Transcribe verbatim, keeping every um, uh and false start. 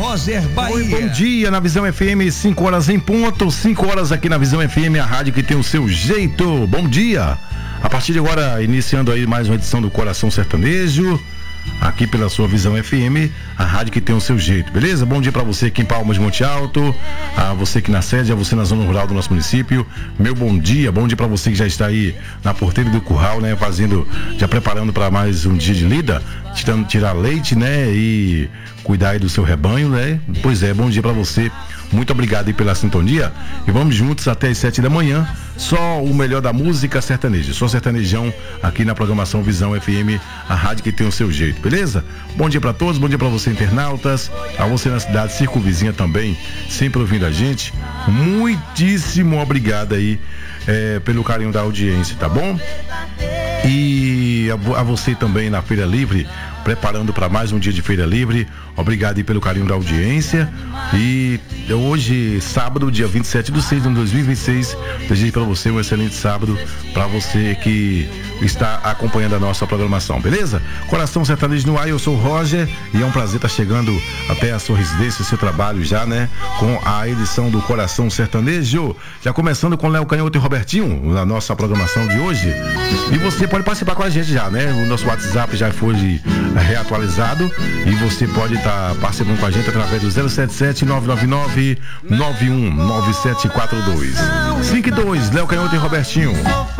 Roger Bahia. Oi, bom dia na Visão F M, cinco horas em ponto, cinco horas aqui na Visão F M, a rádio que tem o seu jeito. Bom dia. A partir de agora, iniciando aí mais uma edição do Coração Sertanejo, aqui pela sua Visão F M, a rádio que tem o seu jeito, beleza? Bom dia pra você aqui em Palmas de Monte Alto, a você aqui na sede, a você na zona rural do nosso município, meu bom dia, bom dia pra você que já está aí na porteira do curral, né? Fazendo, já preparando para mais um dia de lida, tirando, tirar leite, né? E cuidar aí do seu rebanho, né? Pois é, bom dia pra você. Muito obrigado aí pela sintonia e vamos juntos até as sete da manhã, só o melhor da música sertaneja, só sertanejão aqui na programação Visão F M, a rádio que tem o seu jeito, beleza? Bom dia pra todos, bom dia pra você internautas, a você na cidade circunvizinha também, sempre ouvindo a gente, muitíssimo obrigado aí é, pelo carinho da audiência, tá bom? E a, a você também na Feira Livre, preparando para mais um dia de Feira Livre, obrigado aí pelo carinho da audiência. E hoje, sábado, dia vinte e sete de seis de dois mil e vinte e seis, desejo para você um excelente sábado, para você que está acompanhando a nossa programação, beleza? Coração Sertanejo no ar, eu sou o Roger e é um prazer estar chegando até a sua residência, o seu trabalho já, né? Com a edição do Coração Sertanejo, já começando com Léo Canhoto e Robertinho, na nossa programação de hoje. E você pode participar com a gente já, né? O nosso WhatsApp já foi reatualizado e você pode estar participando com a gente através do zero sete sete nove nove nove nove um nove sete quatro dois. cinco dois, Léo Canhoto e Robertinho.